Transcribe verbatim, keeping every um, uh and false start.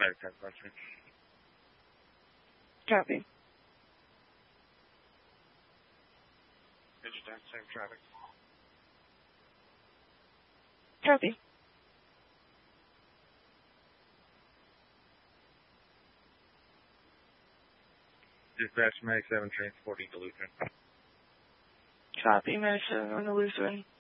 Back ten question. Copy. Dispatch, same traffic. Copy. Dispatch, Mag seven, train forty to Lutheran. Copy, Mag seven on the Lutheran.